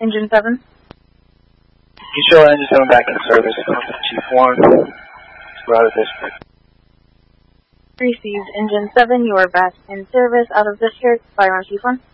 Engine 7. You show Engine 7 back in service. Chief 1. We're out of district. Received. Engine 7, you are back in service out of district. Firearm Chief 1.